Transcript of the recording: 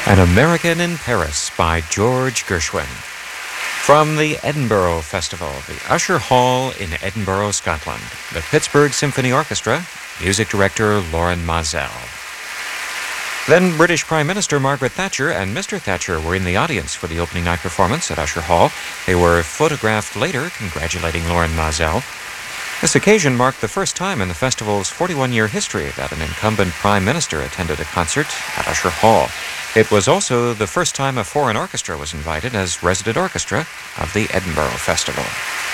An American in Paris by George Gershwin. From the Edinburgh Festival, the Usher Hall in Edinburgh, Scotland. The Pittsburgh Symphony Orchestra, music director Lauren Mazel. Then British Prime Minister Margaret Thatcher and Mr. Thatcher were in the audience for the opening night performance at Usher Hall. They were photographed later, congratulating Lauren Mazel. This occasion marked the first time in the festival's 41-year history that an incumbent prime minister attended a concert at Usher Hall. It was also the first time a foreign orchestra was invited as resident orchestra of the Edinburgh Festival.